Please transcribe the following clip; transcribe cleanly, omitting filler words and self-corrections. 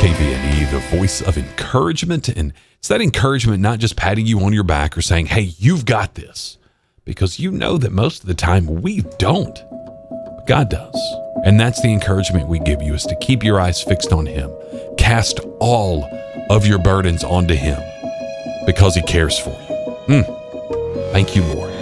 KVNE, the voice of encouragement. And it's that encouragement, not just patting you on your back or saying, hey, you've got this. Because you know that most of the time we don't. But God does. And that's the encouragement we give you, is to keep your eyes fixed on Him. Cast all of your burdens onto Him because He cares for you. Thank you, Lord.